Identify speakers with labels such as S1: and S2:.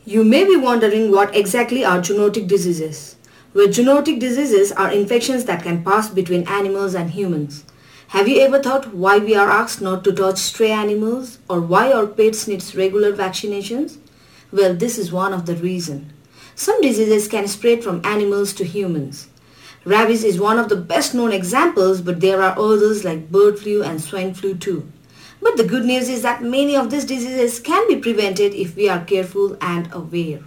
S1: You may be wondering what exactly are zoonotic diseases. Well, zoonotic diseases are infections that can pass between animals and humans. Have you ever thought why we are asked not to touch stray animals or why our pets need regular vaccinations? Well, this is one of the reasons. Some diseases can spread from animals to humans. Rabies is one of the best known examples, but there are others like bird flu and swine flu too. But the good news is that many of these diseases can be prevented if we are careful and aware.